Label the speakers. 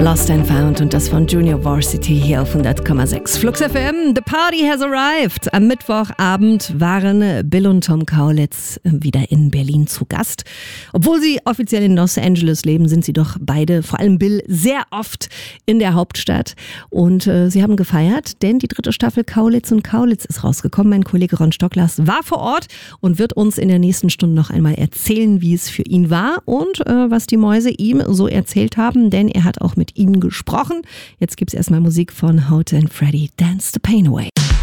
Speaker 1: Lost and Found und das von Junior Varsity hier auf 100,6. Flux FM, the party has arrived. Am Mittwochabend waren Bill und Tom Kaulitz wieder in Berlin zu Gast. Obwohl sie offiziell in Los Angeles leben, sind sie doch beide, vor allem Bill, sehr oft in der Hauptstadt. Und sie haben gefeiert, denn die 3. Staffel Kaulitz und Kaulitz ist rausgekommen. Mein Kollege Ron Stocklas war vor Ort und wird uns in der nächsten Stunde noch einmal erzählen, wie es für ihn war und was die Mäuse ihm so erzählt haben, denn er hat auch mit ihnen gesprochen. Jetzt gibt es erstmal Musik von Hote and Freddy, Dance the Pain Away.